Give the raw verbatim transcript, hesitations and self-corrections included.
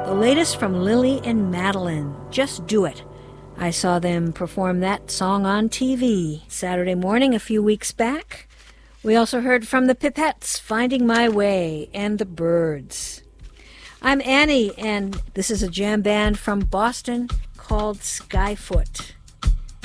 The latest from Lily and Madeline, Just Do It. I saw them perform that song on T V Saturday morning a few weeks back. We also heard from the Pipettes, Finding My Way, and the Byrds. I'm Annie, and this is a jam band from Boston called Skyfoot.